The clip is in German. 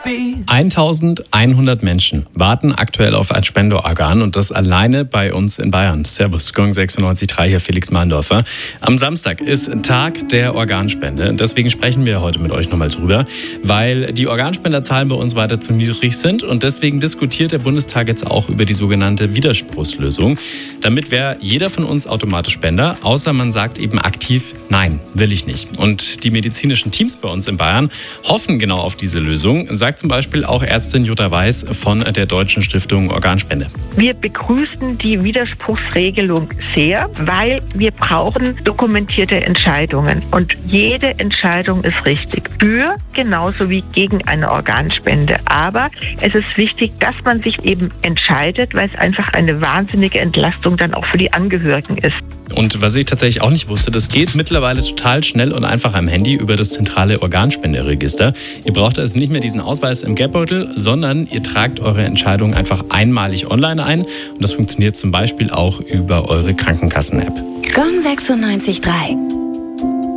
1100 Menschen warten aktuell auf ein Spenderorgan und das alleine bei uns in Bayern. Servus, Gong 96.3, hier Felix Mahndorfer. Am Samstag ist Tag der Organspende. Deswegen sprechen wir heute mit euch nochmal drüber, weil die Organspenderzahlen bei uns weiter zu niedrig sind und deswegen diskutiert der Bundestag jetzt auch über die sogenannte Widerspruchslösung. Damit wäre jeder von uns automatisch Spender, außer man sagt eben aktiv, nein, will ich nicht. Und die medizinischen Teams bei uns in Bayern hoffen genau auf diese Lösung, sagt zum Beispiel auch Ärztin Jutta Weiß von der Deutschen Stiftung Organspende. Wir begrüßen die Widerspruchsregelung sehr, weil wir brauchen dokumentierte Entscheidungen. Und jede Entscheidung ist richtig. Für genauso wie gegen eine Organspende. Aber es ist wichtig, dass man sich eben entscheidet, weil es einfach eine wahnsinnige Entlastung dann auch für die Angehörigen ist. Und was ich tatsächlich auch nicht wusste, das geht mittlerweile total schnell und einfach am Handy über das zentrale Organspenderegister. Ihr braucht also nicht mehr diesen Ausweis im Geldbeutel, sondern ihr tragt eure Entscheidung einfach einmalig online ein. Und das funktioniert zum Beispiel auch über eure Krankenkassen-App. Gong 96.3